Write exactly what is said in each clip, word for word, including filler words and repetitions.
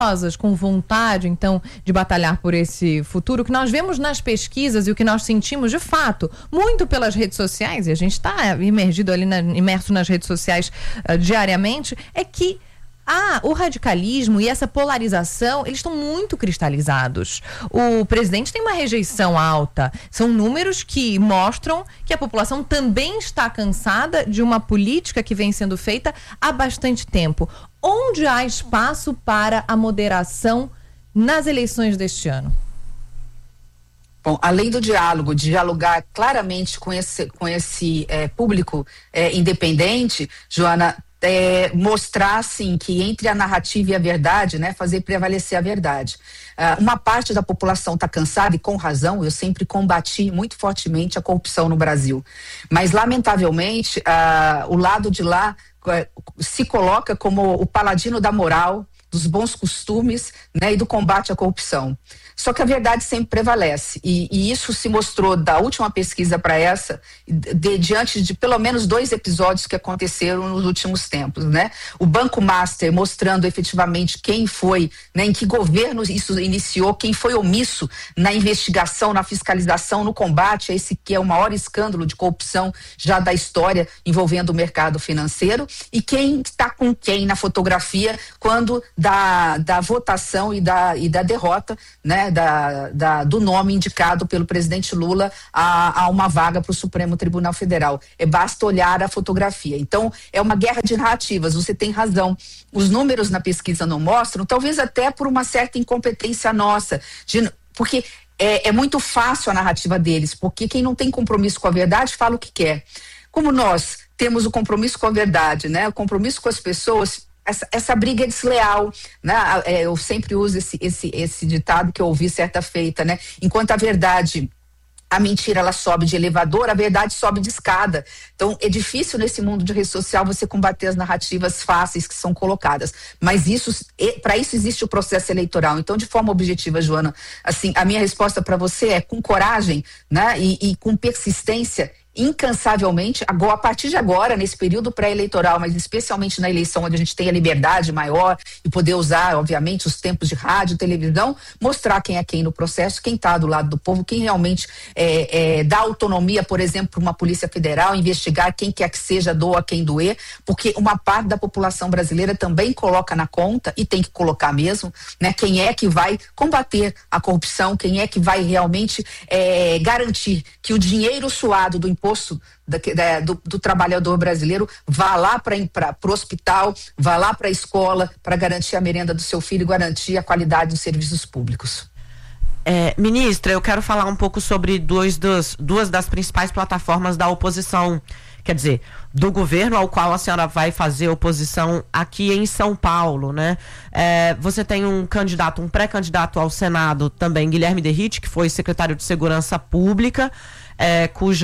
com vontade, então, de batalhar por esse futuro, o que nós vemos nas pesquisas e o que nós sentimos, de fato, muito pelas redes sociais, e a gente está imergido ali, na, imerso nas redes sociais uh, diariamente, é que Ah, o radicalismo e essa polarização, eles estão muito cristalizados. O presidente tem uma rejeição alta. São números que mostram que a população também está cansada de uma política que vem sendo feita há bastante tempo. Onde há espaço para a moderação nas eleições deste ano? Bom, além do diálogo, de dialogar claramente com esse, com esse é, público é, independente, Joana, É, mostrar assim que entre a narrativa e a verdade, né, fazer prevalecer a verdade. Uh, uma parte da população está cansada e com razão. Eu sempre combati muito fortemente a corrupção no Brasil, mas lamentavelmente uh, o lado de lá uh, se coloca como o paladino da moral, dos bons costumes, né, e do combate à corrupção. Só que a verdade sempre prevalece, e, e isso se mostrou da última pesquisa para essa, de, diante de pelo menos dois episódios que aconteceram nos últimos tempos, né? O Banco Master mostrando efetivamente quem foi, né, em que governo isso iniciou, quem foi omisso na investigação, na fiscalização, no combate a esse que é o maior escândalo de corrupção já da história envolvendo o mercado financeiro, e quem está com quem na fotografia quando da, da votação e da, e da derrota, né? Da, da, do nome indicado pelo presidente Lula a, a uma vaga para o Supremo Tribunal Federal. É, basta olhar a fotografia. Então, é uma guerra de narrativas, você tem razão. Os números na pesquisa não mostram, talvez até por uma certa incompetência nossa, de, porque é, é muito fácil a narrativa deles, porque quem não tem compromisso com a verdade fala o que quer. Como nós temos o compromisso com a verdade, né? O compromisso com as pessoas. Essa, essa briga é desleal, né? É, eu sempre uso esse, esse, esse ditado que eu ouvi certa feita, né? Enquanto a verdade, a mentira, ela sobe de elevador, a verdade sobe de escada. Então, é difícil nesse mundo de rede social você combater as narrativas fáceis que são colocadas. Mas isso, para isso existe o processo eleitoral. Então, de forma objetiva, Joana, assim, a minha resposta para você é com coragem, né? E, e com persistência, incansavelmente, agora, a partir de agora, nesse período pré-eleitoral, mas especialmente na eleição onde a gente tem a liberdade maior e poder usar, obviamente, os tempos de rádio, televisão, mostrar quem é quem no processo, quem está do lado do povo, quem realmente é, é, dá autonomia, por exemplo, para uma Polícia Federal, investigar quem quer que seja, doa quem doer, porque uma parte da população brasileira também coloca na conta, e tem que colocar mesmo, né, quem é que vai combater a corrupção, quem é que vai realmente é, garantir que o dinheiro suado do imposto da, da, do, do trabalhador brasileiro vá lá para o hospital, vá lá para a escola, para garantir a merenda do seu filho e garantir a qualidade dos serviços públicos. É, ministra, eu quero falar um pouco sobre dois dos, duas das principais plataformas da oposição, quer dizer, do governo ao qual a senhora vai fazer oposição aqui em São Paulo, né? É, você tem um candidato, um pré-candidato ao Senado também, Guilherme Derrite, que foi secretário de Segurança Pública, É, cuja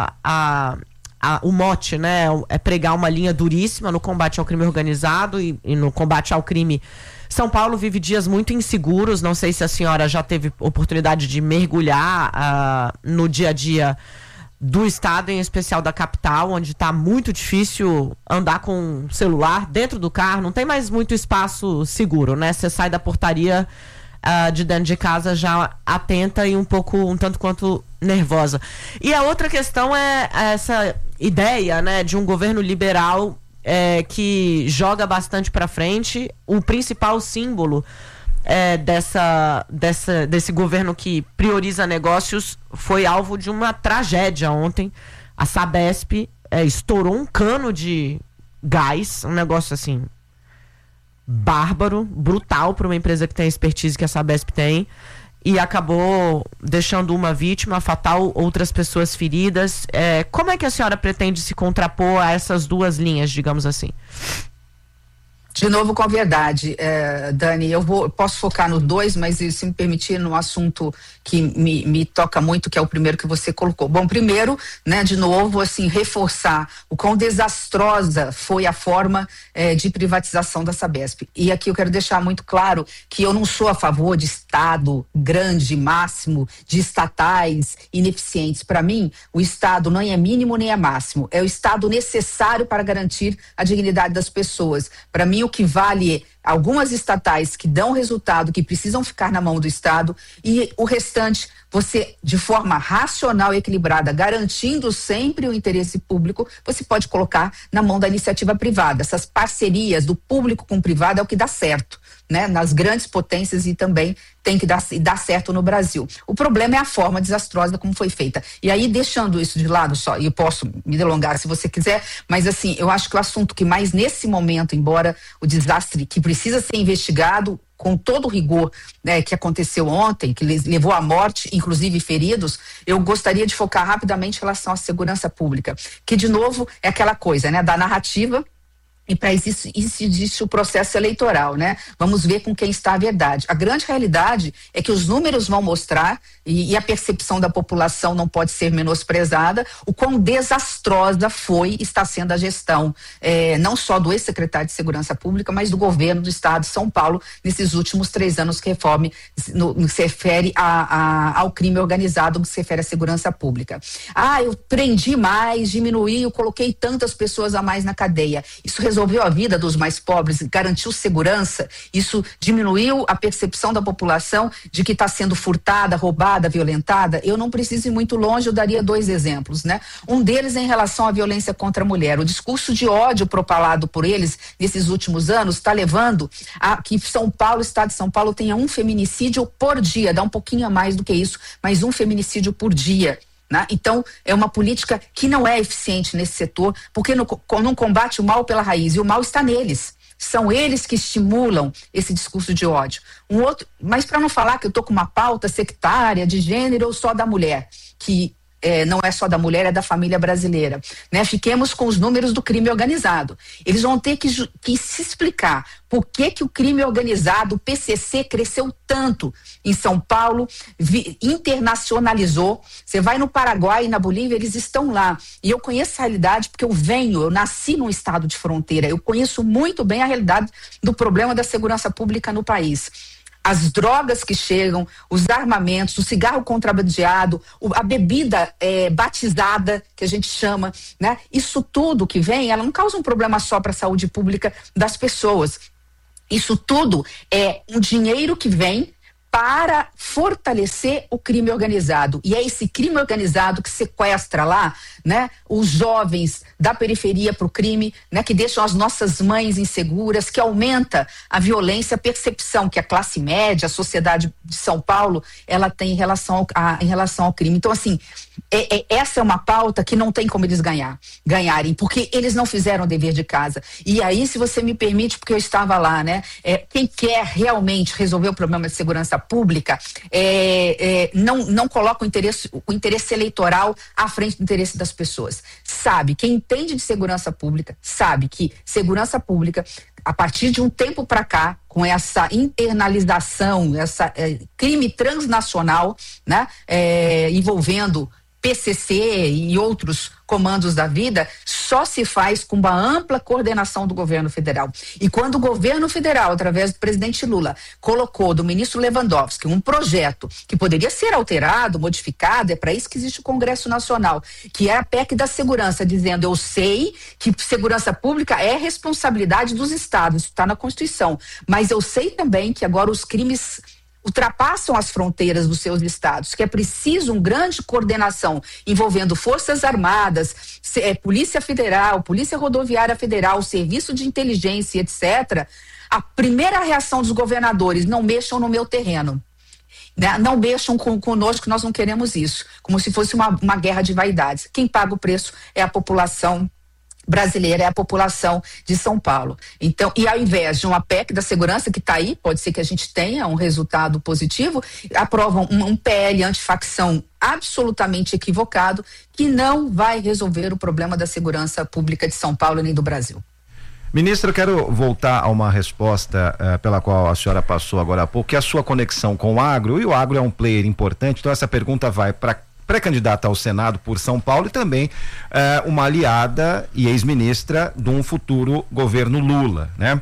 a, a, o mote, né, é pregar uma linha duríssima no combate ao crime organizado e, e no combate ao crime. São Paulo vive dias muito inseguros. Não sei se a senhora já teve oportunidade de mergulhar uh, no dia a dia do estado, em especial da capital, onde está muito difícil andar com celular dentro do carro, não tem mais muito espaço seguro, né? Você sai da portaria Uh, de dentro de casa já atenta e um pouco, um tanto quanto nervosa. E a outra questão é essa ideia, né, de um governo liberal é, que joga bastante para frente. O principal símbolo é, dessa, dessa, desse governo que prioriza negócios foi alvo de uma tragédia ontem. A Sabesp é, estourou um cano de gás, um negócio assim bárbaro, brutal para uma empresa que tem a expertise que a Sabesp tem, e acabou deixando uma vítima fatal, outras pessoas feridas. É, como é que a senhora pretende se contrapor a essas duas linhas, digamos assim? De novo com a verdade, eh, Dani, eu vou, posso focar nos dois, mas se me permitir, no assunto que me, me toca muito, que é o primeiro que você colocou. Bom, primeiro, né, de novo, assim, reforçar o quão desastrosa foi a forma eh, de privatização da Sabesp. E aqui eu quero deixar muito claro que eu não sou a favor de Estado grande, máximo, de estatais ineficientes. Para mim, o Estado não é mínimo nem é máximo, é o Estado necessário para garantir a dignidade das pessoas. Para mim, o que vale algumas estatais que dão resultado, que precisam ficar na mão do Estado, e o restante você, de forma racional e equilibrada, garantindo sempre o interesse público, você pode colocar na mão da iniciativa privada. Essas parcerias do público com o privado é o que dá certo, né? Nas grandes potências, e também tem que dar, dar certo no Brasil. O problema é a forma desastrosa como foi feita. E aí, deixando isso de lado só, e eu posso me delongar se você quiser, mas assim, eu acho que o assunto que mais nesse momento, embora o desastre que precisa ser investigado com todo o rigor, né, que aconteceu ontem, que levou à morte, inclusive feridos, eu gostaria de focar rapidamente em relação à segurança pública, que de novo é aquela coisa, né, da narrativa. E para isso, isso existe o processo eleitoral, né? Vamos ver com quem está a verdade. A grande realidade é que os números vão mostrar, e, e a percepção da população não pode ser menosprezada, o quão desastrosa foi, está sendo a gestão, eh, não só do ex-secretário de Segurança Pública, mas do governo do Estado de São Paulo, nesses últimos três anos que reforme, no, no que se refere a, a, ao crime organizado, no que se refere à segurança pública. Ah, eu prendi mais, diminuí, eu coloquei tantas pessoas a mais na cadeia. Isso resolveu a vida dos mais pobres, garantiu segurança, isso diminuiu a percepção da população de que está sendo furtada, roubada, violentada. Eu não preciso ir muito longe, eu daria dois exemplos, né? Um deles é em relação à violência contra a mulher. O discurso de ódio propalado por eles nesses últimos anos está levando a que São Paulo, o estado de São Paulo, tenha um feminicídio por dia, dá um pouquinho a mais do que isso, mas um feminicídio por dia. Né? Então, é uma política que não é eficiente nesse setor, porque não, não combate o mal pela raiz, e o mal está neles. São eles que estimulam esse discurso de ódio. Um outro, mas para não falar que eu estou com uma pauta sectária de gênero ou só da mulher, que É, não é só da mulher, é da família brasileira, né? Fiquemos com os números do crime organizado. Eles vão ter que, que se explicar por que que o crime organizado, o P C C, cresceu tanto em São Paulo, vi, internacionalizou. Você vai no Paraguai e na Bolívia, eles estão lá. E eu conheço a realidade porque eu venho, eu nasci num estado de fronteira. Eu conheço muito bem a realidade do problema da segurança pública no país. As drogas que chegam, os armamentos, o cigarro contrabandeado, a bebida é, batizada, que a gente chama, né? Isso tudo que vem, ela não causa um problema só para a saúde pública das pessoas. Isso tudo é um dinheiro que vem para fortalecer o crime organizado. E é esse crime organizado que sequestra lá, né, os jovens da periferia para o crime, né, que deixam as nossas mães inseguras, que aumenta a violência, a percepção que a classe média, a sociedade de São Paulo, ela tem em relação ao, a, em relação ao crime. Então, assim, é, é, essa é uma pauta que não tem como eles ganhar, ganharem, porque eles não fizeram o dever de casa. E aí, se você me permite, porque eu estava lá, né, é, quem quer realmente resolver o problema de segurança pública é, é, não, não coloca o interesse, o interesse eleitoral à frente do interesse das pessoas. Sabe, quem entende de segurança pública sabe que segurança pública, a partir de um tempo para cá, com essa internalização, essa é, crime transnacional, né, é, envolvendo P C C e outros comandos da vida, só se faz com uma ampla coordenação do governo federal. E quando o governo federal, através do presidente Lula, colocou do ministro Lewandowski um projeto que poderia ser alterado, modificado, é para isso que existe o Congresso Nacional, que é a P E C da segurança, dizendo: eu sei que segurança pública é responsabilidade dos estados, está na Constituição, mas eu sei também que agora os crimes ultrapassam as fronteiras dos seus estados, que é preciso uma grande coordenação envolvendo Forças Armadas, é, Polícia Federal, Polícia Rodoviária Federal, Serviço de Inteligência, etcétera. A primeira reação dos governadores: não mexam no meu terreno. Né? Não mexam com, conosco, nós não queremos isso. Como se fosse uma, uma guerra de vaidades. Quem paga o preço é a população brasileira, é a população de São Paulo. Então, e ao invés de uma P E C da segurança que está aí, pode ser que a gente tenha um resultado positivo, aprovam um, um P L antifacção absolutamente equivocado, que não vai resolver o problema da segurança pública de São Paulo nem do Brasil. Ministra, eu quero voltar a uma resposta uh, pela qual a senhora passou agora há pouco, que é a sua conexão com o agro, e o agro é um player importante, então essa pergunta vai para pré-candidata ao Senado por São Paulo e também uh, uma aliada e ex-ministra de um futuro governo Lula, né?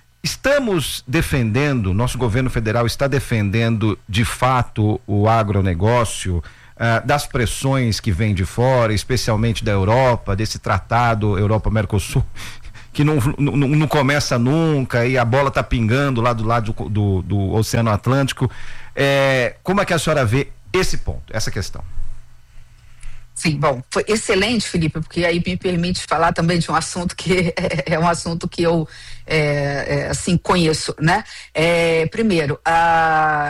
Estamos defendendo, nosso governo federal está defendendo de fato o agronegócio uh, das pressões que vêm de fora, especialmente da Europa, desse tratado Europa-Mercosul, que não, não, não começa nunca e a bola está pingando lá do lado do, do, do Oceano Atlântico. É, como é que a senhora vê esse ponto, essa questão? Sim, bom, foi excelente, Felipe, porque aí me permite falar também de um assunto que é, é um assunto que eu, é, é, assim, conheço, né? É, primeiro, a,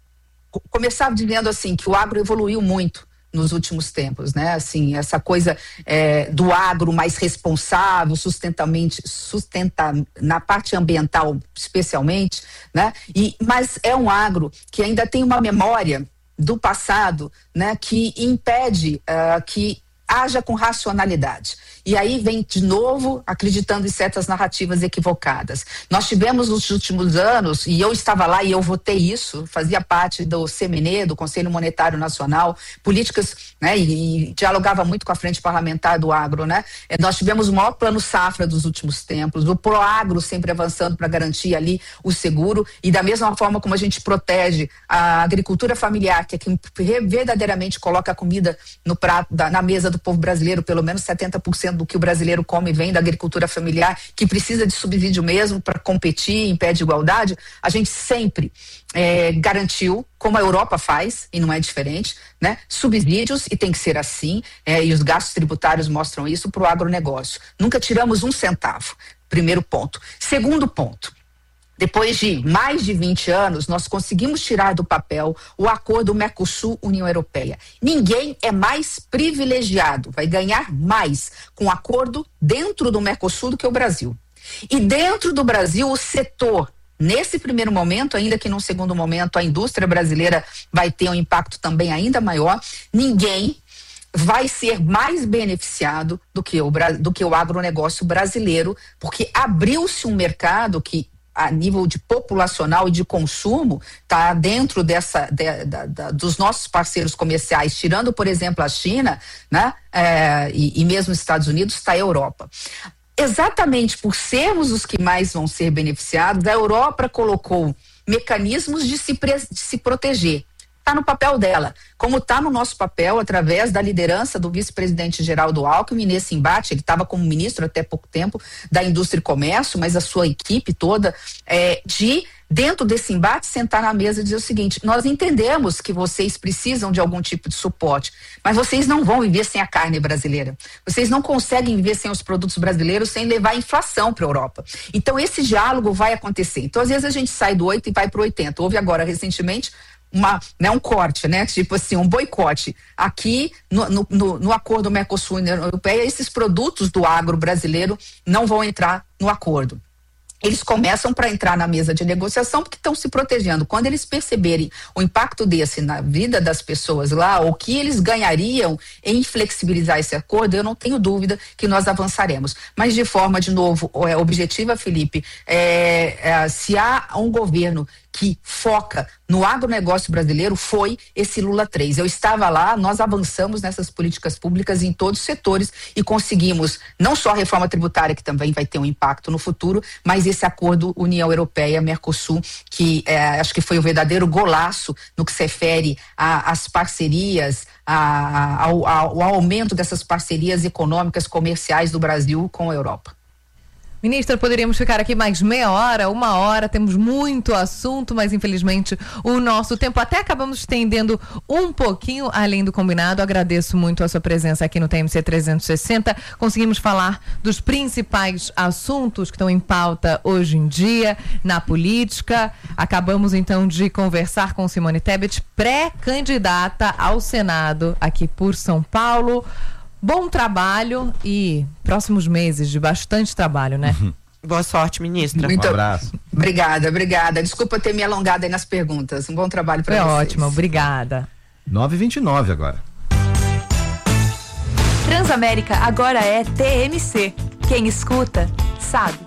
começar dizendo, assim, que o agro evoluiu muito nos últimos tempos, né? Assim, essa coisa é, do agro mais responsável, sustentamente, sustenta na parte ambiental, especialmente, né? E, mas é um agro que ainda tem uma memória do passado, né, que impede uh, que haja com racionalidade. E aí vem de novo acreditando em certas narrativas equivocadas. Nós tivemos nos últimos anos, e eu estava lá e eu votei isso, fazia parte do C M N E, do Conselho Monetário Nacional, políticas, né, e, e dialogava muito com a frente parlamentar do agro, né? É, nós tivemos o maior plano safra dos últimos tempos, o Proagro sempre avançando para garantir ali o seguro, e da mesma forma como a gente protege a agricultura familiar, que é quem verdadeiramente coloca a comida no prato, da, na mesa do povo brasileiro, pelo menos setenta por cento do que o brasileiro come vem da agricultura familiar, que precisa de subsídio mesmo para competir em pé de igualdade. A gente sempre é, garantiu, como a Europa faz, e não é diferente, né, subsídios, e tem que ser assim, é, e os gastos tributários mostram isso, para o agronegócio. Nunca tiramos um centavo, primeiro ponto. Segundo ponto, depois de mais de vinte anos, nós conseguimos tirar do papel o acordo Mercosul-União Europeia. Ninguém é mais privilegiado, vai ganhar mais com o acordo dentro do Mercosul do que o Brasil. E dentro do Brasil, o setor, nesse primeiro momento, ainda que num segundo momento a indústria brasileira vai ter um impacto também ainda maior, ninguém vai ser mais beneficiado do que o, do que o agronegócio brasileiro, porque abriu-se um mercado que, a nível de populacional e de consumo, está dentro dessa, de, da, da, dos nossos parceiros comerciais, tirando, por exemplo, a China, né? É, e, e mesmo os Estados Unidos, está a Europa. Exatamente por sermos os que mais vão ser beneficiados, a Europa colocou mecanismos de se, pre, de se proteger. Está no papel dela, como está no nosso papel, através da liderança do vice-presidente Geraldo Alckmin nesse embate. Ele estava como ministro até pouco tempo da Indústria e Comércio, mas a sua equipe toda, é, de, dentro desse embate, sentar na mesa e dizer o seguinte: nós entendemos que vocês precisam de algum tipo de suporte, mas vocês não vão viver sem a carne brasileira. Vocês não conseguem viver sem os produtos brasileiros, sem levar a inflação para a Europa. Então, esse diálogo vai acontecer. Então, às vezes a gente sai do oito e vai para o oitenta. Houve agora, recentemente, Uma, né, um corte, né, tipo assim, um boicote. Aqui no, no, no, no acordo Mercosul-União Europeia, esses produtos do agro brasileiro não vão entrar no acordo. Eles começam para entrar na mesa de negociação porque estão se protegendo. Quando eles perceberem o impacto desse na vida das pessoas lá, o que eles ganhariam em flexibilizar esse acordo, eu não tenho dúvida que nós avançaremos. Mas de forma, de novo, é, objetiva, Felipe, é, é, se há um governo que foca no agronegócio brasileiro, foi esse Lula três. Eu estava lá, nós avançamos nessas políticas públicas em todos os setores e conseguimos não só a reforma tributária, que também vai ter um impacto no futuro, mas esse acordo União Europeia-Mercosul, que é, acho que foi o verdadeiro golaço no que se refere às parcerias, a, ao, ao aumento dessas parcerias econômicas, comerciais do Brasil com a Europa. Ministra, poderíamos ficar aqui mais meia hora, uma hora, temos muito assunto, mas infelizmente o nosso tempo até acabamos estendendo um pouquinho além do combinado. Agradeço muito a sua presença aqui no T M C trezentos e sessenta. Conseguimos falar dos principais assuntos que estão em pauta hoje em dia na política. Acabamos então de conversar com Simone Tebet, pré-candidata ao Senado aqui por São Paulo. Bom trabalho e próximos meses de bastante trabalho, né? Uhum. Boa sorte, ministra. Muito um abraço. Obrigada, obrigada. Desculpa ter me alongado aí nas perguntas. Um bom trabalho para vocês. Foi ótimo, obrigada. nove e vinte e nove agora. Transamérica agora é T M C. Quem escuta, sabe.